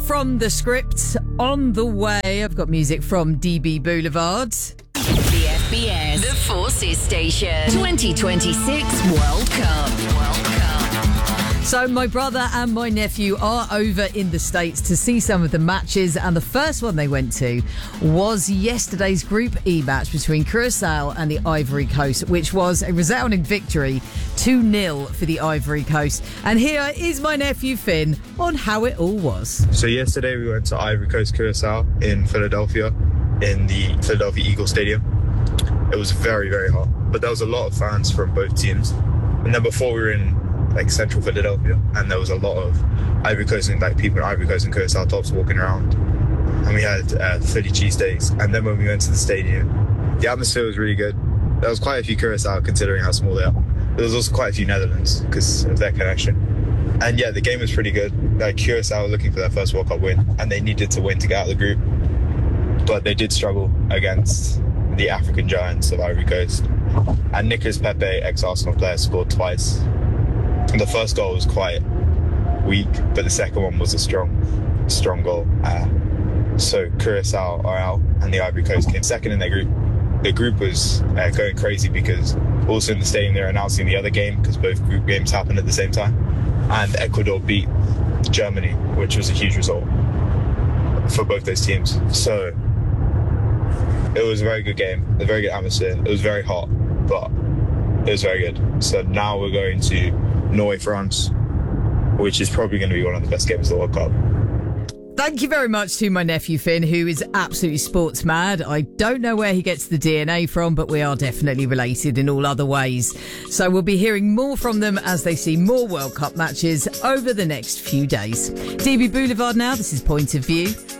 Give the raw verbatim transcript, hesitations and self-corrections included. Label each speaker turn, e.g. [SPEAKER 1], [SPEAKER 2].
[SPEAKER 1] from the script on the way. I've got music from D B Boulevard.
[SPEAKER 2] The F B S, the Forces Station, twenty twenty-six World Cup. World Cup.
[SPEAKER 1] So my brother and my nephew are over in the States to see some of the matches, and the first one they went to was yesterday's Group E match between Curacao and the Ivory Coast, which was a resounding victory, two nil for the Ivory Coast. And here is my nephew Finn on how it all was.
[SPEAKER 3] So yesterday we went to Ivory Coast Curacao in Philadelphia, in the Philadelphia Eagles Stadium. It was very, very hot, but there was a lot of fans from both teams. And then before we were in like central Philadelphia, and there was a lot of Ivory Coast and like people in Ivory Coast and Curacao tops walking around, and we had uh, Philly cheesesteaks. And then when we went to the stadium, the atmosphere was really good. There was quite a few Curacao considering how small they are. There was also quite a few Netherlands because of their connection. And yeah, the game was pretty good. Like Curacao were looking for their first World Cup win, and they needed to win to get out of the group, but they did struggle against the African giants of Ivory Coast. And Nicolas Pepe, ex-Arsenal player, scored twice. The first goal was quite weak, but the second one was a strong, strong goal. Uh, so Curacao are out, and the Ivory Coast came second in their group. The group was uh, going crazy because also in the stadium they're announcing the other game because both group games happened at the same time. And Ecuador beat Germany, which was a huge result for both those teams. So it was a very good game, a very good atmosphere. It was very hot, but it was very good. So now we're going to Norway, France, which is probably going to be one of the best games of the World Cup.
[SPEAKER 1] Thank you very much to my nephew Finn, who is absolutely sports mad. I don't know where he gets the D N A from, but we are definitely related in all other ways. So we'll be hearing more from them as they see more World Cup matches over the next few days. D B Boulevard now, this is Point of View.